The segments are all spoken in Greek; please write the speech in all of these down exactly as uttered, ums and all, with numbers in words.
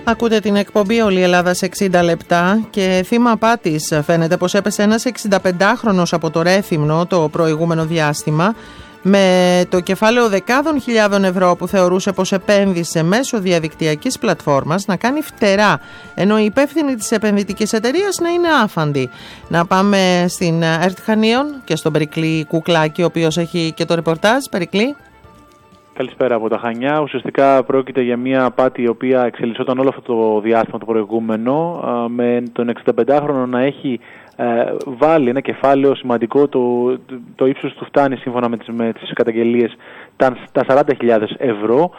Ακούτε την εκπομπή «Όλη η Ελλάδα σε εξήντα λεπτά» και θύμα απάτης φαίνεται πως έπεσε ένας εξηνταπεντάχρονος από το Ρέθυμνο το προηγούμενο διάστημα με το κεφάλαιο δεκάδων χιλιάδων ευρώ που θεωρούσε πως επένδυσε μέσω διαδικτυακής πλατφόρμας να κάνει φτερά, ενώ η υπεύθυνη της επενδυτικής εταιρείας να είναι άφαντη. Να πάμε στην ΕΡΤ Χανίων και στον Περικλή Κουκλάκη, ο οποίος έχει και το ρεπορτάζ. Περικλή. Καλησπέρα από τα Χανιά. Ουσιαστικά πρόκειται για μια απάτη η οποία εξελισσόταν όλο αυτό το διάστημα το προηγούμενο, με τον εξηνταπεντάχρονο να έχει βάλει ένα κεφάλαιο σημαντικό, το, το ύψος του φτάνει σύμφωνα με τις, με τις καταγγελίες τα, τα σαράντα χιλιάδες ευρώ.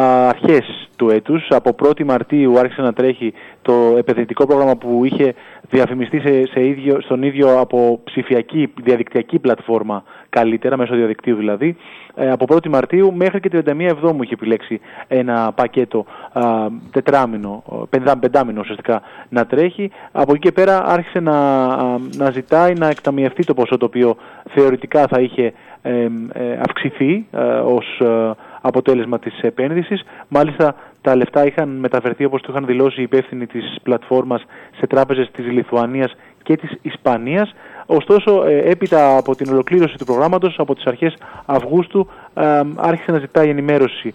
Αρχές του έτους, από πρώτη Μαρτίου άρχισε να τρέχει το επενδυτικό πρόγραμμα που είχε διαφημιστεί σε, σε ίδιο, στον ίδιο από ψηφιακή διαδικτυακή πλατφόρμα, καλύτερα μέσω διαδικτύου δηλαδή. Ε, από πρώτη Μαρτίου μέχρι και τριάντα μία Εβδόμου είχε επιλέξει ένα πακέτο α, τετράμινο, πεντά, πεντάμινο ουσιαστικά να τρέχει. Από εκεί και πέρα άρχισε να, α, να ζητάει να εκταμιευτεί το ποσό το οποίο θεωρητικά θα είχε ε, ε, αυξηθεί ε, ως ε, αποτέλεσμα της επένδυσης. Μάλιστα τα λεφτά είχαν μεταφερθεί, όπως το είχαν δηλώσει οι υπεύθυνοι της πλατφόρμας, σε τράπεζες της Λιθουανίας και της Ισπανίας. Ωστόσο, έπειτα από την ολοκλήρωση του προγράμματος, από τις αρχές Αυγούστου, άρχισε να ζητάει ενημέρωση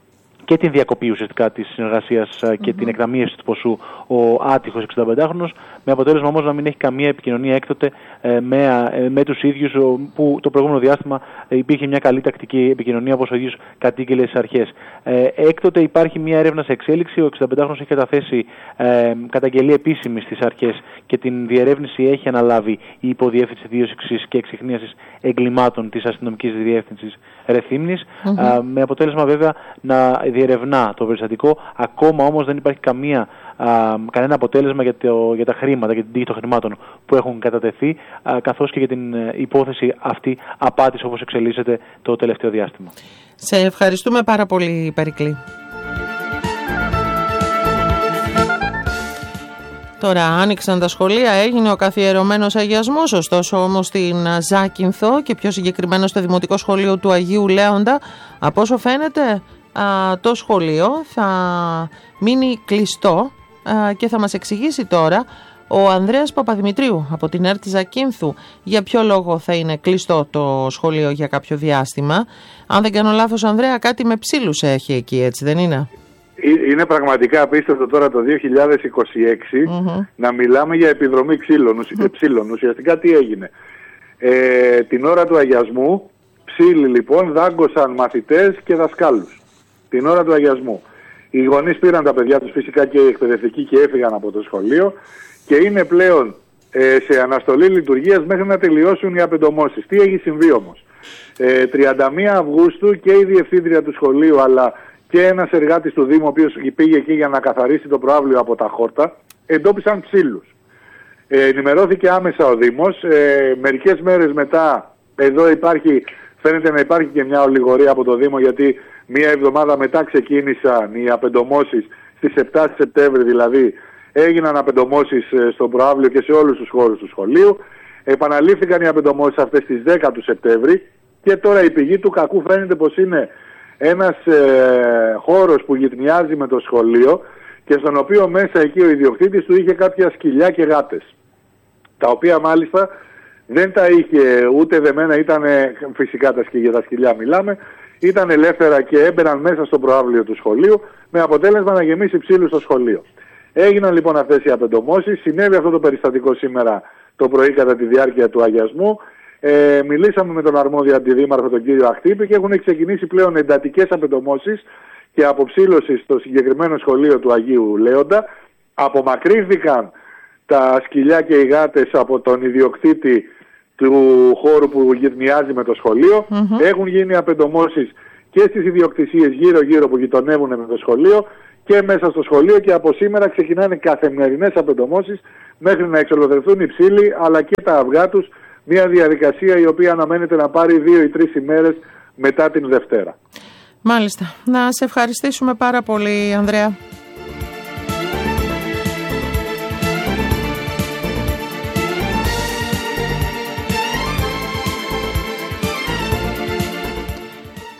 και την διακοπή ουσιαστικά της συνεργασίας mm-hmm. και την εκταμείευση του ποσού ο άτυχος εξηνταπεντάχρονος, με αποτέλεσμα όμως να μην έχει καμία επικοινωνία έκτοτε ε, με, ε, με τους ίδιους, που το προηγούμενο διάστημα ε, υπήρχε μια καλή τακτική επικοινωνία, όπως ο ίδιος κατήγγειλε στις αρχές. Ε, έκτοτε υπάρχει μια έρευνα σε εξέλιξη, ο εξηνταπεντάχρονος έχει καταθέσει ε, καταγγελία επίσημη στις αρχές και την διερεύνηση έχει αναλάβει η Υποδιεύθυνση Δίωξης και Εξιχνίασης Εγκλημάτων της Αστυνομικής Διεύθυνσης Ρεθύμνης, mm-hmm. ε, με αποτέλεσμα βέβαια να διερευνά το περιστατικό. Ακόμα όμως δεν υπάρχει καμία, α, κανένα αποτέλεσμα για, το, για τα χρήματα, για την τύχη των χρημάτων που έχουν κατατεθεί, α, καθώς και για την υπόθεση αυτή απάτης όπως εξελίσσεται το τελευταίο διάστημα. Σε ευχαριστούμε πάρα πολύ, Περικλή. Τώρα άνοιξαν τα σχολεία, έγινε ο καθιερωμένος αγιασμός, ωστόσο όμως στην Ζάκυνθο και πιο συγκεκριμένα στο Δημοτικό Σχολείο του Αγίου Λέοντα, από όσο φαίνεται το σχολείο θα μείνει κλειστό και θα μας εξηγήσει τώρα ο Ανδρέας Παπαδημητρίου από την ΕΡΤ Ζακύνθου για ποιο λόγο θα είναι κλειστό το σχολείο για κάποιο διάστημα. Αν δεν κάνω λάθος, Ανδρέα, κάτι με ψήλους έχει εκεί, έτσι δεν είναι? Είναι πραγματικά απίστευτο τώρα το δύο χιλιάδες είκοσι έξι mm-hmm. να μιλάμε για επιδρομή ξύλων. Mm-hmm. ψήλων. Ουσιαστικά τι έγινε? Ε, την ώρα του αγιασμού ψήλοι λοιπόν δάγκωσαν μαθητές και δασκάλους. Την ώρα του αγιασμού. Οι γονείς πήραν τα παιδιά τους φυσικά και οι εκπαιδευτικοί και έφυγαν από το σχολείο και είναι πλέον ε, σε αναστολή λειτουργίας μέχρι να τελειώσουν οι απεντομώσεις. Τι έχει συμβεί όμως? Ε, τριάντα μία Αυγούστου και η διευθύντρια του σχολείου αλλά και ένας εργάτης του Δήμου, ο οποίος πήγε εκεί για να καθαρίσει το προαύλιο από τα χόρτα, εντόπισαν ψήλους. Ε, ενημερώθηκε άμεσα ο Δήμος. Ε, μερικές μέρες μετά, εδώ υπάρχει, φαίνεται να υπάρχει και μια ολιγορία από το Δήμο, γιατί μία εβδομάδα μετά ξεκίνησαν οι απεντομώσεις, στις επτά Σεπτέμβρη δηλαδή, έγιναν απεντομώσεις στο προαύλιο και σε όλους τους χώρους του σχολείου. Επαναλήφθηκαν οι απεντομώσεις αυτές στις δέκα του Σεπτέμβρη και τώρα η πηγή του κακού φαίνεται πως είναι ένας ε, χώρος που γυτνιάζει με το σχολείο και στον οποίο μέσα εκεί ο ιδιοκτήτης του είχε κάποια σκυλιά και γάτες, τα οποία μάλιστα δεν τα είχε ούτε δεμένα, ήταν φυσικά τα σκυλιά, τα σκυλιά μιλάμε, ήταν ελεύθερα και έμπαιναν μέσα στο προαύλιο του σχολείου με αποτέλεσμα να γεμίσει ψήλους στο σχολείο. Έγιναν λοιπόν αυτές οι απεντομώσεις, συνέβη αυτό το περιστατικό σήμερα το πρωί κατά τη διάρκεια του αγιασμού. Ε, μιλήσαμε με τον αρμόδιο αντιδήμαρχο τον κύριο Αχτύπη και έχουν ξεκινήσει πλέον εντατικές απεντομώσεις και αποψήλωση στο συγκεκριμένο σχολείο του Αγίου Λέοντα. Απομακρύνθηκαν τα σκυλιά και οι γάτες από τον ιδιοκτήτη του χώρου που γυρνιάζει με το σχολείο. Mm-hmm. Έχουν γίνει απεντομώσεις και στις ιδιοκτησίες γύρω γύρω που γειτονεύουν με το σχολείο και μέσα στο σχολείο, και από σήμερα ξεκινάνε καθημερινές απεντομώσεις μέχρι να εξολοθρευτούν οι ψήλοι αλλά και τα αυγά τους. Μια διαδικασία η οποία αναμένεται να πάρει δύο ή τρεις ημέρες μετά την Δευτέρα. Μάλιστα. Να σε ευχαριστήσουμε πάρα πολύ, Ανδρέα.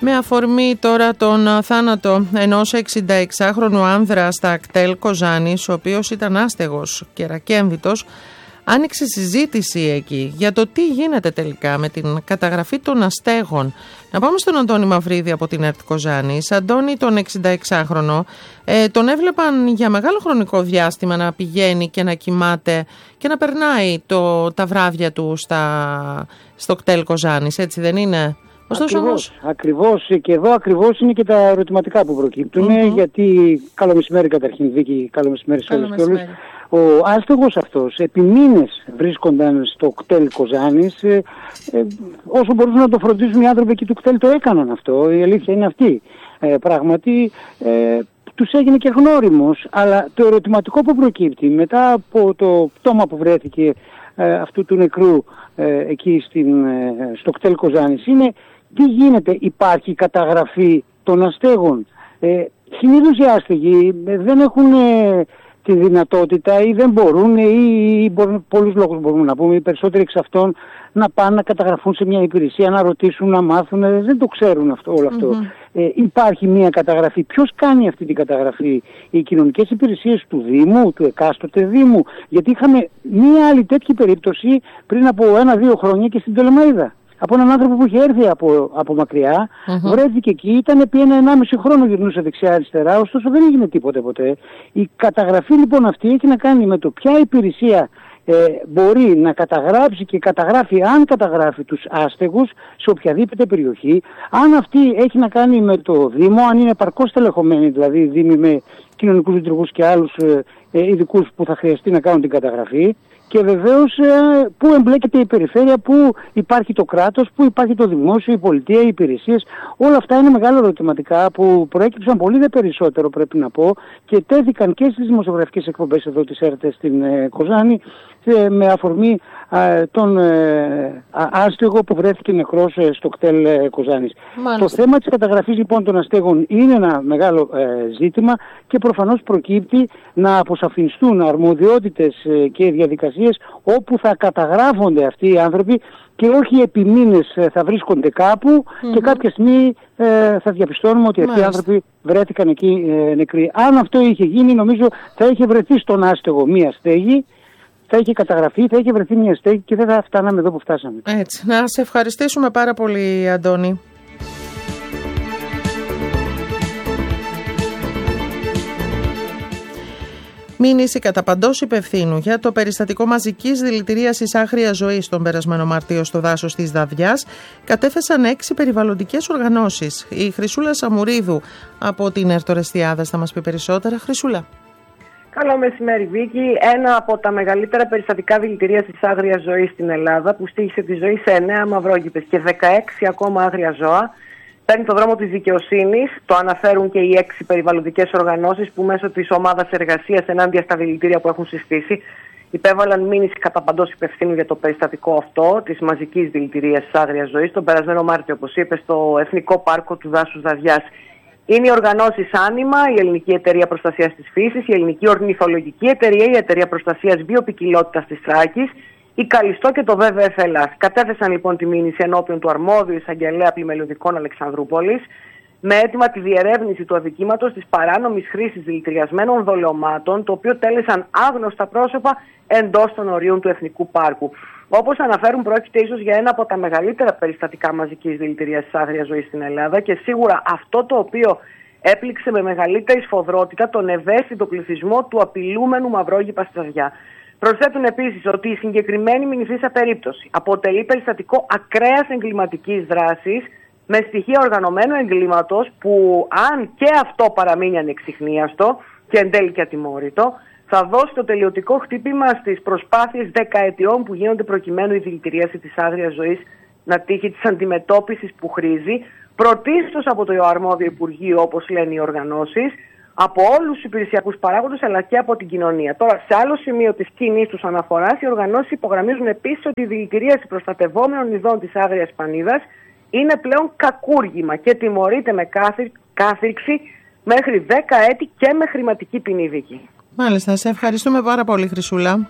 Με αφορμή τώρα τον θάνατο ενός εξηνταεξάχρονου άνδρα στα ακτέλ Κοζάνης, ο οποίος ήταν άστεγος και ρακέμβητος, άνοιξε συζήτηση εκεί για το τι γίνεται τελικά με την καταγραφή των αστέγων. Να πάμε στον Αντώνη Μαυρίδη από την ΕΡΤ Κοζάνης. Αντώνη, τον εξηνταεξάχρονο, ε, τον έβλεπαν για μεγάλο χρονικό διάστημα να πηγαίνει και να κοιμάται και να περνάει το, τα βράδια του στα, στο κτέλ Κοζάνης, έτσι δεν είναι? Ωστόσο, ακριβώς, όμως... ακριβώς, και εδώ ακριβώς είναι και τα ερωτηματικά που προκύπτουν, mm-hmm. γιατί, καλό μεσημέρι καταρχήν Βίκη, καλό μεσημέρι σε όλους και όλους. Ο άστεγος αυτός επί μήνες βρίσκονταν στο κτέλ Κοζάνης, ε, ε, όσο μπορούσαν να το φροντίζουν οι άνθρωποι εκεί του κτέλ το έκαναν αυτό, η αλήθεια είναι αυτή. Ε, πράγματι, ε, τους έγινε και γνώριμος, αλλά το ερωτηματικό που προκύπτει μετά από το πτώμα που βρέθηκε ε, αυτού του νεκρού ε, εκεί στην, ε, στο κτέλ Κοζάνης είναι τι γίνεται, υπάρχει καταγραφή των αστέγων? Ε, συνήθως οι άστεγοι δεν έχουν ε, τη δυνατότητα ή δεν μπορούν ή, ή μπορούν, πολλούς λόγους μπορούμε να πούμε, οι περισσότεροι εξ αυτών να πάνε να καταγραφούν σε μια υπηρεσία, να ρωτήσουν, να μάθουν, δεν το ξέρουν αυτό, όλο αυτό. Mm-hmm. Ε, υπάρχει μια καταγραφή. Ποιος κάνει αυτή την καταγραφή? Οι κοινωνικές υπηρεσίες του Δήμου, του εκάστοτε Δήμου? Γιατί είχαμε μια άλλη τέτοια περίπτωση πριν από ένα-δύο χρόνια και στην Πτολεμαΐδα. Από έναν άνθρωπο που είχε έρθει από, από μακριά, mm-hmm. βρέθηκε εκεί, ήταν επί ένα ενάμιση χρόνο γυρνούσε δεξιά-αριστερά, ωστόσο δεν έγινε τίποτε ποτέ. Η καταγραφή λοιπόν αυτή έχει να κάνει με το ποια υπηρεσία ε, μπορεί να καταγράψει και καταγράφει, αν καταγράφει τους άστεγους σε οποιαδήποτε περιοχή, αν αυτή έχει να κάνει με το Δήμο, αν είναι επαρκώς τελεχωμένοι, δηλαδή Δήμοι με κοινωνικούς λειτουργούς και άλλους ε, ε, ειδικούς που θα χρειαστεί να κάνουν την καταγραφή. Και βεβαίως ε, πού εμπλέκεται η περιφέρεια, πού υπάρχει το κράτος, πού υπάρχει το δημόσιο, η πολιτεία, οι υπηρεσίες. Όλα αυτά είναι μεγάλα ερωτηματικά που προέκυψαν πολύ δε περισσότερο, πρέπει να πω, και τέθηκαν και στις δημοσιογραφικές εκπομπές εδώ της ΕΡΤ στην ε, Κοζάνη ε, με αφορμή ε, τον ε, άστεγο που βρέθηκε νεκρός ε, στο κτέλ ε, Κοζάνης. Μάλιστα. Το θέμα της καταγραφής λοιπόν των αστέγων είναι ένα μεγάλο ε, ζήτημα και προφανώς προκύπτει να αποσαφινιστούν αρμοδιότητες ε, και διαδικασίες όπου θα καταγράφονται αυτοί οι άνθρωποι και όχι επί μήνες θα βρίσκονται κάπου mm-hmm. και κάποια στιγμή ε, θα διαπιστώνουμε ότι αυτοί οι άνθρωποι βρέθηκαν εκεί ε, νεκροί. Αν αυτό είχε γίνει, νομίζω θα είχε βρεθεί στον άστεγο μία στέγη, θα είχε καταγραφεί, θα είχε βρεθεί μία στέγη και δεν θα φτάναμε εδώ που φτάσαμε. Έτσι. Να σε ευχαριστήσουμε πάρα πολύ, Αντώνη. Μήνυση κατά παντός υπευθύνου για το περιστατικό μαζικής δηλητηρίασης άγριας ζωής τον περασμένο Μαρτίο στο δάσος της Δαδιάς κατέθεσαν έξι περιβαλλοντικές οργανώσεις. Η Χρυσούλα Σαμουρίδου από την Ερτορεστιάδας θα μας πει περισσότερα. Χρυσούλα. Καλό μεσημέρι, Βίκη. Ένα από τα μεγαλύτερα περιστατικά δηλητηρίασης άγριας ζωής στην Ελλάδα που στοίχησε τη ζωή σε εννέα μαυρόγυπες και δεκαέξι ακόμα άγρια ζώα παίρνει το δρόμο της δικαιοσύνης. Το αναφέρουν και οι έξι περιβαλλοντικές οργανώσεις που μέσω της ομάδας εργασίας ενάντια στα δηλητήρια που έχουν συστήσει υπέβαλαν μήνυση κατά παντός υπευθύνου για το περιστατικό αυτό της μαζικής δηλητηρίασης άγριας ζωής τον περασμένο Μάρτιο, όπως είπε, στο Εθνικό Πάρκο του Δάσους Δαδιάς. Είναι οι οργανώσεις Άνιμα, η Ελληνική Εταιρεία Προστασίας της Φύσης, η Ελληνική Ορνηθολογική Εταιρεία, η Εταιρεία Προστασίας Βιοποικιλότητας της Θράκης, η Καλιστό και το βι βι εφ Ελλάς. Κατέθεσαν λοιπόν τη μήνυση ενώπιον του αρμόδιου εισαγγελέα πλημελιωδικών Αλεξανδρούπολης με αίτημα τη διερεύνηση του αδικήματος της παράνομης χρήσης δηλητηριασμένων δολεωμάτων, το οποίο τέλεσαν άγνωστα πρόσωπα εντός των ορίων του Εθνικού Πάρκου. Όπως αναφέρουν, πρόκειται ίσως για ένα από τα μεγαλύτερα περιστατικά μαζικής δηλητηρίασης άγριας ζωής στην Ελλάδα και σίγουρα αυτό το οποίο έπληξε με μεγαλύτερη σφοδρότητα τον ευαίσθητο πληθυσμό του απειλούμενου μαυρόγυπα στη Δαδιά. Προσθέτουν επίσης ότι η συγκεκριμένη μηνυθήσα περίπτωση αποτελεί περιστατικό ακραίας εγκληματικής δράσης με στοιχεία οργανωμένου εγκλήματος που, αν και αυτό παραμείνει ανεξιχνίαστο και εν τέλει και ατιμόρυτο, θα δώσει το τελειωτικό χτύπημα στις προσπάθειες δεκαετιών που γίνονται προκειμένου η δηλητηρίαση της άγριας ζωής να τύχει της αντιμετώπισης που χρήζει, πρωτίστως από το αρμόδιο Υπουργείο, όπως λένε οι οργανώσεις, από όλους τους υπηρεσιακούς παράγοντες αλλά και από την κοινωνία. Τώρα, σε άλλο σημείο της κοινής τους αναφοράς, οι οργανώσεις υπογραμμίζουν επίσης ότι η δηλητηρίαση προστατευόμενων ειδών της άγριας πανίδας είναι πλέον κακούργημα και τιμωρείται με κάθριξη μέχρι δέκα έτη και με χρηματική ποινή, Βίκη. Μάλιστα, σε ευχαριστούμε πάρα πολύ, Χρυσούλα.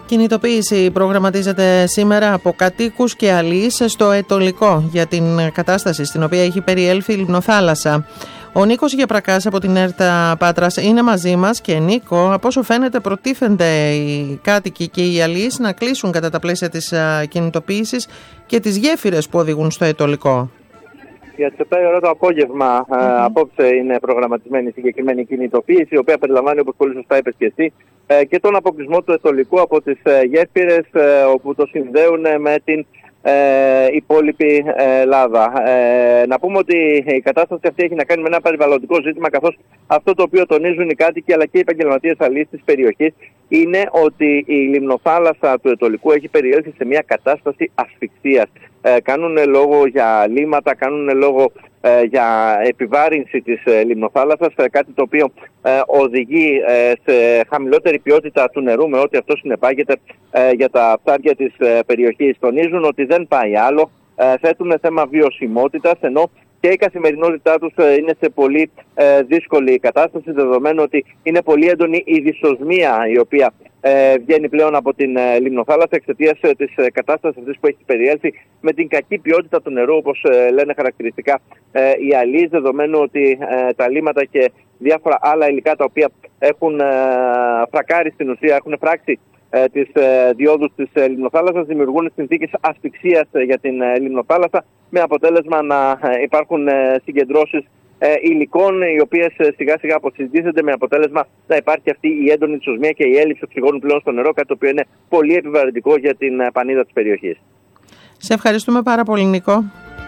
Κινητοποίηση προγραμματίζεται σήμερα από κατοίκους και αλείς στο Αιτωλικό για την κατάσταση στην οποία έχει περιέλθει η Λιμνοθάλασσα. Ο Νίκος Γεπρακάς από την ΕΡΤΑ Πάτρας είναι μαζί μας και Νίκο, από όσο φαίνεται προτίθενται οι κάτοικοι και οι αλείς να κλείσουν κατά τα πλαίσια της κινητοποίησης και τις γέφυρες που οδηγούν στο Αιτωλικό. Για τις επτά η ώρα το απόγευμα mm-hmm. ε, απόψε είναι προγραμματισμένη η συγκεκριμένη κινητοποίηση, η οποία περιλαμβάνει, όπως πολύ σωστά είπες και εσύ, ε, και τον αποκλεισμό του Αιτωλικού από τις ε, γέφυρες ε, όπου το συνδέουν με την ε, υπόλοιπη ε, Ελλάδα. Ε, να πούμε ότι η κατάσταση αυτή έχει να κάνει με ένα περιβαλλοντικό ζήτημα, καθώς αυτό το οποίο τονίζουν οι κάτοικοι αλλά και οι επαγγελματίες αλείς της περιοχής είναι ότι η λιμνοθάλασσα του Αιτωλικού έχει περιέλθει σε μια κατάσταση ασφυξίας. Ε, κάνουν λόγο για λίμματα, κάνουν λόγο ε, για επιβάρυνση της ε, λιμνοθάλασσας, ε, κάτι το οποίο ε, οδηγεί ε, σε χαμηλότερη ποιότητα του νερού, με ό,τι αυτό συνεπάγεται ε, για τα ψάρια της ε, περιοχής. Τονίζουν ότι δεν πάει άλλο, ε, θέτουν θέμα βιωσιμότητας, ενώ και η καθημερινότητά τους ε, είναι σε πολύ ε, δύσκολη κατάσταση, δεδομένου ότι είναι πολύ έντονη η δυσοσμία η οποία ε, βγαίνει πλέον από την ε, λιμνοθάλασσα εξαιτίας ε, της ε, κατάστασης αυτής που έχει περιέλθει με την κακή ποιότητα του νερού, όπως ε, λένε χαρακτηριστικά ε, οι αλείς, δεδομένου ότι ε, τα λίμματα και διάφορα άλλα υλικά τα οποία έχουν ε, φρακάρει στην ουσία, έχουν φράξει ε, τις ε, διόδους της ε, λιμνοθάλασσας, δημιουργούν συνθήκες ασφυξίας ε, για την ε, λιμνοθάλασσα, με αποτέλεσμα να ε, υπάρχουν ε, συγκεντρώσεις ε, υλικών οι οποίες ε, σιγά σιγά αποσυντίζονται, με αποτέλεσμα να υπάρχει αυτή η έντονη δυσοσμία και η έλλειψη οξυγόνου πλέον στο νερό, κάτι το οποίο είναι πολύ επιβαρυντικό για την ε, πανίδα της περιοχής. Σε ευχαριστούμε πάρα πολύ, Νίκο.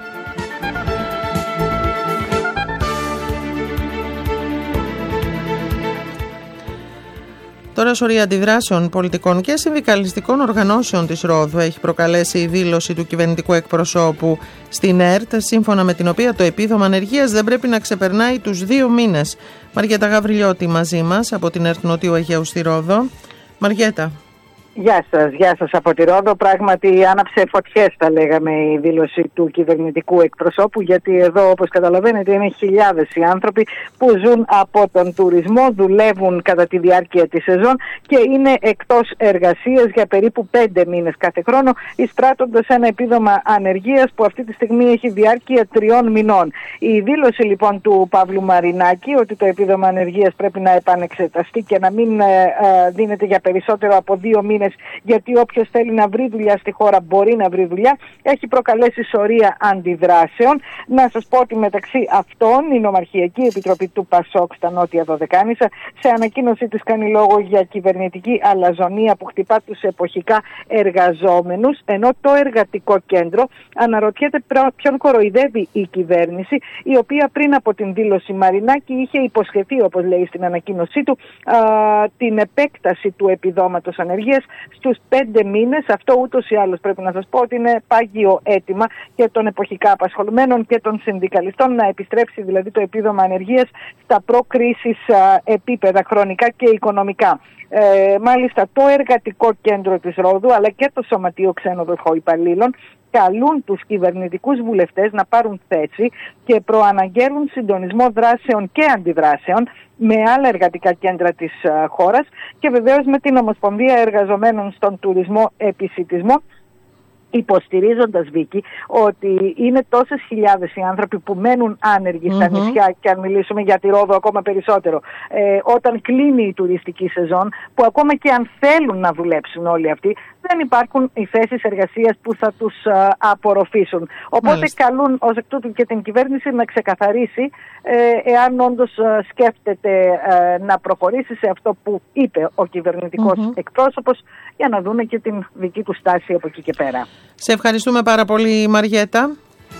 Τώρα, σωρία αντιδράσεων πολιτικών και συνδικαλιστικών οργανώσεων της Ρόδου έχει προκαλέσει η δήλωση του κυβερνητικού εκπροσώπου στην ΕΡΤ, σύμφωνα με την οποία το επίδομα ανεργίας δεν πρέπει να ξεπερνάει τους δύο μήνες. Μαριέτα Γαβριλιώτη μαζί μας από την ΕΡΤ Νοτιού Αιγαίου στη Ρόδο. Μαριέτα. Γεια σας, γεια σας από τη Ρόδο. Πράγματι άναψε φωτιές, θα λέγαμε, η δήλωση του κυβερνητικού εκπροσώπου, γιατί εδώ, όπως καταλαβαίνετε, είναι χιλιάδες οι άνθρωποι που ζουν από τον τουρισμό, δουλεύουν κατά τη διάρκεια της σεζόν και είναι εκτός εργασίας για περίπου πέντε μήνες κάθε χρόνο, εισπράττοντας ένα επίδομα ανεργίας που αυτή τη στιγμή έχει διάρκεια τριών μηνών. Η δήλωση λοιπόν του Παύλου Μαρινάκη ότι το επίδομα ανεργίας πρέπει να επανεξεταστεί και να μην ε, ε, δίνεται για περισσότερο από δύο μήνες, γιατί όποιος θέλει να βρει δουλειά στη χώρα μπορεί να βρει δουλειά, έχει προκαλέσει σωρία αντιδράσεων. Να σας πω ότι μεταξύ αυτών η Νομαρχιακή Επιτροπή του ΠΑΣΟΚ στα Νότια Δωδεκάνησα σε ανακοίνωσή της κάνει λόγο για κυβερνητική αλαζονία που χτυπά τους εποχικά εργαζόμενους, ενώ το εργατικό κέντρο αναρωτιέται ποιον κοροϊδεύει η κυβέρνηση, η οποία πριν από την δήλωση Μαρινάκη είχε υποσχεθεί, όπως λέει στην ανακοίνωσή του, α, την επέκταση του επιδόματος ανεργίας στους πέντε μήνες. Αυτό ούτως ή άλλως πρέπει να σας πω ότι είναι πάγιο αίτημα και των εποχικά απασχολουμένων και των συνδικαλιστών, να επιστρέψει δηλαδή το επίδομα ανεργίας στα προ-κρίσης επίπεδα χρονικά και οικονομικά. Ε, μάλιστα το εργατικό κέντρο της Ρόδου αλλά και το Σωματείο Ξένοδοχων Υπαλλήλων καλούν τους κυβερνητικούς βουλευτές να πάρουν θέση και προαναγγέλουν συντονισμό δράσεων και αντιδράσεων με άλλα εργατικά κέντρα της uh, χώρας και βεβαίως με την Ομοσπονδία Εργαζομένων στον Τουρισμό Επισιτισμό, υποστηρίζοντας, Βίκη, ότι είναι τόσες χιλιάδες οι άνθρωποι που μένουν άνεργοι στα mm-hmm. νησιά, και αν μιλήσουμε για τη Ρόδο ακόμα περισσότερο, ε, όταν κλείνει η τουριστική σεζόν, που ακόμα και αν θέλουν να δουλέψουν όλοι αυτοί, δεν υπάρχουν οι θέσεις εργασίας που θα τους α, απορροφήσουν. Οπότε Μάλιστα. καλούν ως εκ τούτου και την κυβέρνηση να ξεκαθαρίσει ε, εάν όντως α, σκέφτεται α, να προχωρήσει σε αυτό που είπε ο κυβερνητικός mm-hmm. εκπρόσωπος, για να δούμε και την δική του στάση από εκεί και πέρα. Σε ευχαριστούμε πάρα πολύ, Μαριέτα.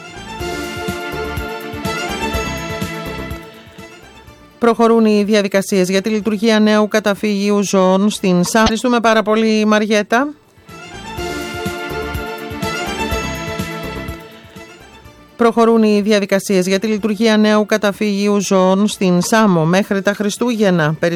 Προχωρούν οι διαδικασίες για τη λειτουργία νέου καταφύγιου ζώων στην ΣΑΜ. Ευχαριστούμε πάρα πολύ, Μαριέτα. Προχωρούν οι διαδικασίες για τη λειτουργία νέου καταφύγιου ζώων στην Σάμο μέχρι τα Χριστούγεννα.